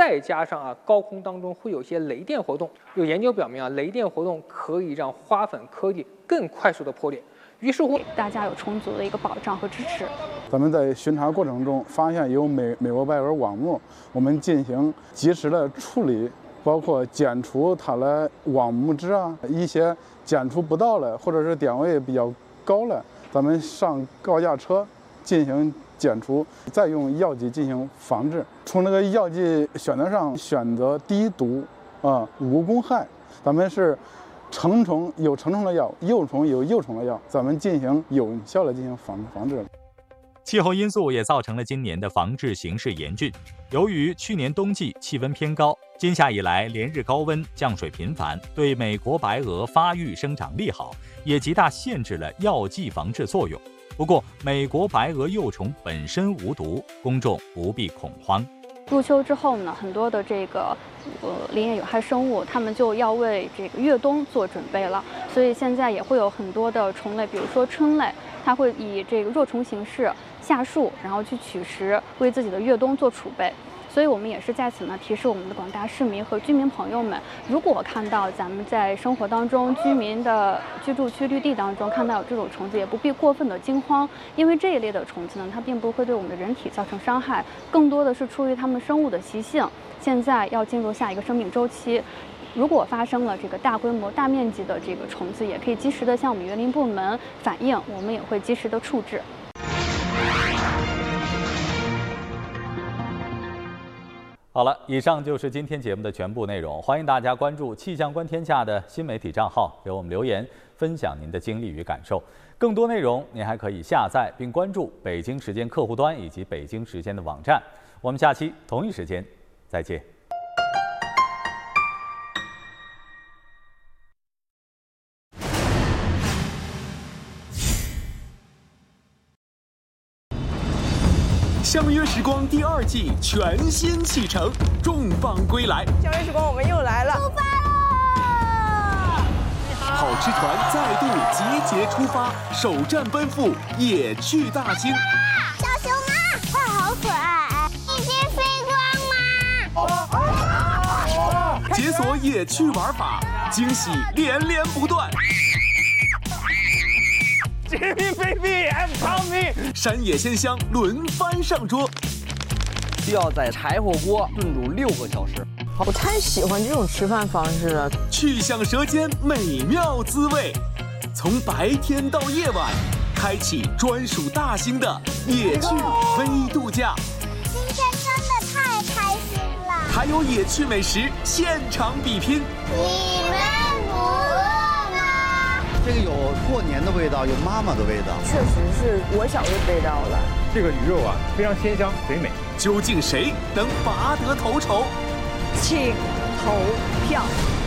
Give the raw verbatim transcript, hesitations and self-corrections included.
再加上啊，高空当中会有些雷电活动。有研究表明啊，雷电活动可以让花粉颗粒更快速的破裂。于是乎， 大家有充足的一个保障和支持。 咱们在巡查过程中发现有美美国白蛾网目，我们进行及时的处理，包括剪除它的网目质啊，一些剪除不到了或者是点位比较高了，咱们上高架车进行剪除，再用药剂进行防治。从这个药剂选择上选择低毒啊、无公害，咱们是成虫有成虫的药，幼虫有幼虫的药，咱们进行有效的进行防防治。 气候因素也造成了今年的防治形势严峻。由于去年冬季气温偏高，今夏以来连日高温、降水频繁，对美国白蛾发育生长利好，也极大限制了药剂防治作用。不过，美国白蛾幼虫本身无毒，公众不必恐慌。 入秋之后呢，很多的这个呃林业有害生物，它们就要为这个越冬做准备了。所以现在也会有很多的虫类，比如说春类，它会以这个若虫形式下树，然后去取食，为自己的越冬做储备。所以我们也是在此呢提示我们的广大市民和居民朋友们，如果看到咱们在生活当中居民的居住区绿地当中看到有这种虫子，也不必过分的惊慌，因为这一类的虫子呢，它并不会对我们的人体造成伤害，更多的是出于它们生物的习性。现在要进入下一个生命周期，如果发生了这个大规模、大面积的这个虫子，也可以及时的向我们园林部门反映，我们也会及时的处置。 好了，以上就是今天节目的全部内容。欢迎大家关注气象观天下的新媒体账号，给我们留言，分享您的经历与感受。更多内容您还可以下载并关注北京时间客户端以及北京时间的网站。我们下期同一时间再见。 相约时光第二季全新启程，重磅归来。 相约时光，我们又来了，出发了！好吃团再度集结出发，首战奔赴野趣大兴。 小熊猫，它好可爱，一只飞光吗？ 解锁野趣玩法，惊喜连连不断。 Jimmy baby, I'm coming！ 山野鲜香轮番上桌， 需要在柴火锅炖煮六个小时。 我太喜欢这种吃饭方式了， 去享舌尖美妙滋味。从白天到夜晚，开启专属大兴的野趣微度假。 今天真的太开心了！ 还有野趣美食现场比拼。 你们不饿吗？ 这个有过年的味道，有妈妈的味道， 确实是我小的味道了。 这个鱼肉啊，非常鲜香肥美。 究竟谁能拔得头筹？ 请投票。